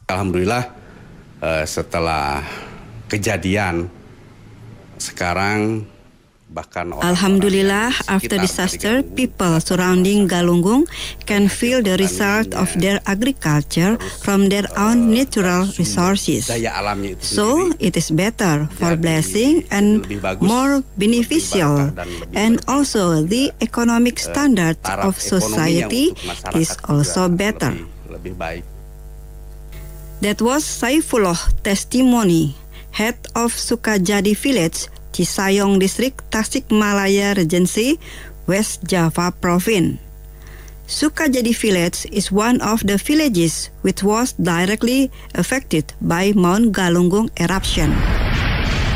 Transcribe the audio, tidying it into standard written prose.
Alhamdulillah setelah kejadian sekarang bahkan Alhamdulillah, after disaster, people surrounding Galunggung can feel the result of their agriculture from their own natural resources. So, it is better for blessing and more beneficial. And also, the economic standard of society is also better. That was Saifullah testimony, head of Sukajadi village, Cisayong District, Tasikmalaya Regency, West Java Province. Sukajadi village is one of the villages which was directly affected by Mount Galunggung eruption.